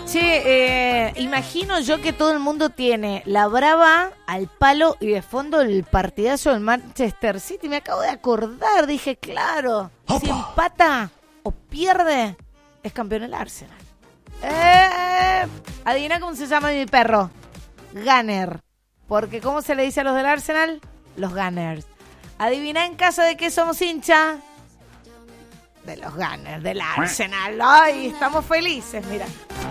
Che, imagino yo que todo el mundo tiene la brava al palo y de fondo el partidazo del Manchester City. Me acabo de acordar, dije, claro, si empata o pierde, es campeón el Arsenal. Adivina cómo se llama mi perro. Gunner. Porque ¿cómo se le dice a los del Arsenal? Los Gunners. Adivina en caso de que somos hincha de los Gunners, del Arsenal. Ay, estamos felices, mira.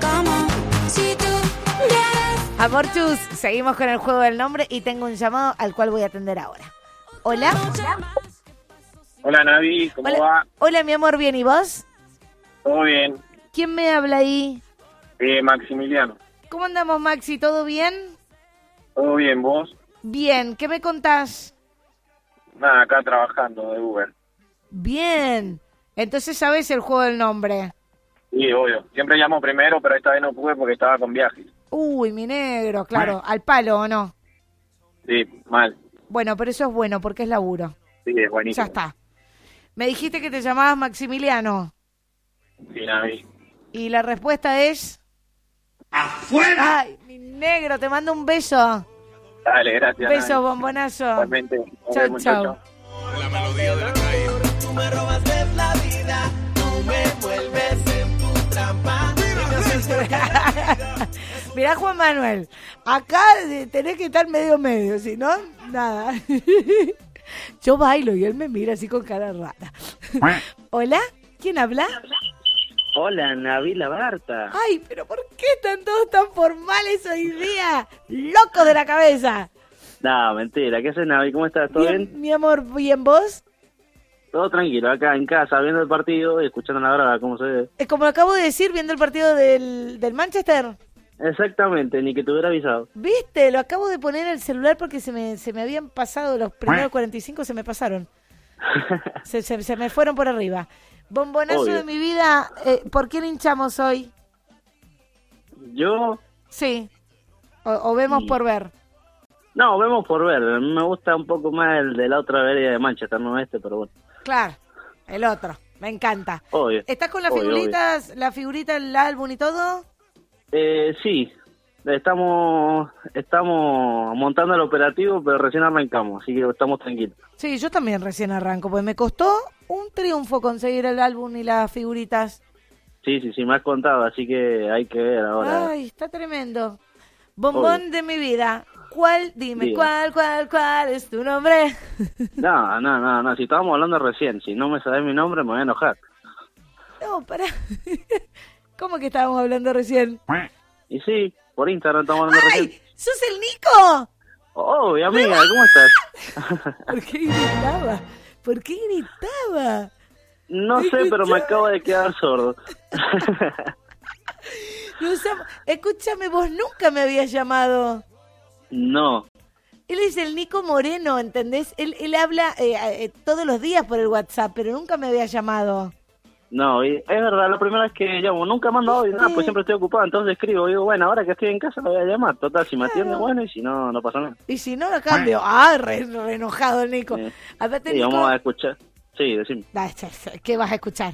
Amorchus, seguimos con el juego del nombre y tengo un llamado al cual voy a atender ahora. Hola. Hola Navi, ¿cómo va? Hola mi amor, ¿bien y vos? Todo bien. ¿Quién me habla ahí? Maximiliano. ¿Cómo andamos, Maxi? ¿Todo bien? Todo bien, ¿vos? Bien, ¿qué me contás? Nada, acá trabajando de Uber. Bien, entonces sabés el juego del nombre. Sí, obvio. Siempre llamo primero, pero esta vez no pude porque estaba con viajes. Uy, mi negro, claro, al palo, ¿o no? Sí, mal. Bueno, pero eso es bueno porque es laburo. Sí, es buenísimo. Ya está. Me dijiste que te llamabas Maximiliano. Sí, Navi. Y la respuesta es... ¡afuera! Ay, mi negro, te mando un beso. Dale, gracias. Beso, Navi. bombonazo. Igualmente. Chau, chau. La melodía de la calle. Tú me robas la vida, tú me vuelves en tu trampa. Mirá, Juan Manuel, acá tenés que estar medio, si no, nada. Yo bailo y él me mira así con cara rara. ¿Hola? ¿Quién habla? Hola, Nabila Barta. Ay, pero ¿por qué están todos tan formales hoy día? ¡Locos de la cabeza! No, mentira. ¿Qué haces, Navi? ¿Cómo estás? ¿Todo bien? Mi amor, ¿bien vos? Todo tranquilo, acá en casa, viendo el partido y escuchando la brava, ¿cómo se ve? Como acabo de decir, viendo el partido del Manchester. Exactamente, ni que te hubiera avisado. ¿Viste? Lo acabo de poner en el celular porque se me habían pasado los primeros 45, se me pasaron. Se me fueron por arriba. Bombonazo Obvio. de mi vida, ¿por quién hinchamos hoy? ¿Yo? Sí. O vemos por ver. No, vemos por ver. Me gusta un poco más el de la otra vereda de Manchester, no este, pero bueno. Claro, el otro. Me encanta. Obvio. ¿Estás con las Obvio, figuritas, la figurita, el álbum y todo? Sí. Estamos montando el operativo, pero recién arrancamos, así que estamos tranquilos. Sí, yo también recién arranco, pues me costó un triunfo conseguir el álbum y las figuritas. Sí, me has contado, así que hay que ver ahora. Ay, está tremendo. Bombón Obvio. de mi vida. ¿Cuál? Dime, Diga. ¿cuál es tu nombre? No, si estábamos hablando recién, si no me sabés mi nombre me voy a enojar. No, pará. ¿Cómo que estábamos hablando recién? Y sí, por Instagram estamos hablando ¡Ay! recién. ¡Sos el Nico! Oh, amiga, ¿cómo estás? ¿Por qué gritaba? ¿Por qué gritaba? No sé, pero me acabo de quedar sordo. No, escúchame, vos nunca me habías llamado. No. Él es el Nico Moreno, ¿entendés? Él habla todos los días por el WhatsApp, pero nunca me había llamado. No, y es verdad, la primera vez que llamo, nunca mando audio, nada, pues siempre estoy ocupado, entonces escribo, digo, bueno, ahora que estoy en casa lo voy a llamar, total, si me atiende, bueno, y si no, no pasa nada. Y si no, a cambio, re enojado el Nico. Sí. Aparte, Sí, Nico, vamos a escuchar. Sí, decime. ¿qué vas a escuchar?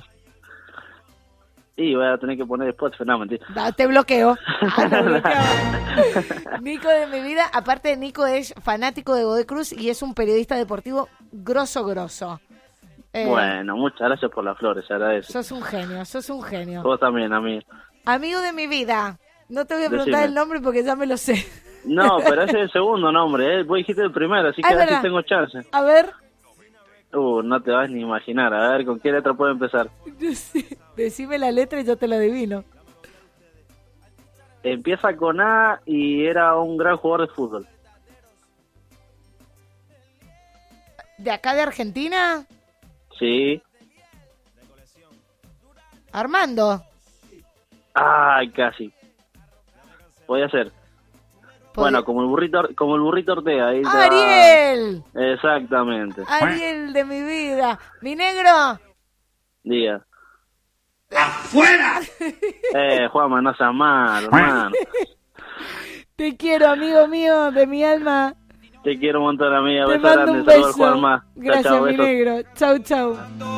Y voy a tener que poner Spotify, no, mentira. Te bloqueo. Te bloqueo. Nico de mi vida, aparte Nico es fanático de Godoy Cruz y es un periodista deportivo grosso. Bueno, muchas gracias por las flores, se agradece. Sos un genio. Vos también, amigo. Amigo de mi vida, no te voy a preguntar Decime. el nombre porque ya me lo sé. No, pero ese es el segundo nombre, Vos dijiste el primero, así que a ver verdad. si tengo chance. A ver, No te vas ni a imaginar, a ver, ¿con qué letra puedo empezar? decime la letra y yo te lo adivino. Empieza con A y era un gran jugador de fútbol. ¿De acá de Argentina? Sí. Armando. Ay, casi. Podía ser. Bueno, como el burrito Ortega. Ahí está. ¡Ariel! Exactamente. Ariel de mi vida. Mi negro. Diga. ¡afuera! Juanma, no seas malo, hermano. Te quiero, amigo mío, de mi alma. Te quiero un montón, amiga. Te Beso mando grande. un Saludos, beso. Juanma. Gracias, Chao, mi besos. negro. Chau.